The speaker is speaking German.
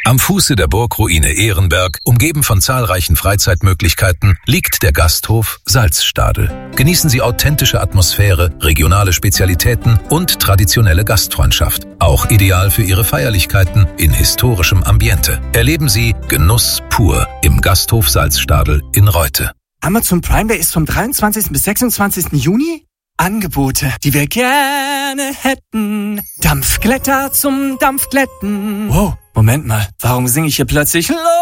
Am Fuße der Burgruine Ehrenberg, umgeben von zahlreichen Freizeitmöglichkeiten, liegt der Gasthof Salzstadel. Genießen Sie authentische Atmosphäre, regionale Spezialitäten und traditionelle Gastfreundschaft. Auch ideal für Ihre Feierlichkeiten in historischem Ambiente. Erleben Sie Genuss pur im Gasthof Salzstadel in Reute. Amazon Prime Day ist vom 23. bis 26. Juni? Angebote, die wir gerne hätten. Dampfglätter zum Dampfglätten. Wow, Moment mal, warum singe ich hier plötzlich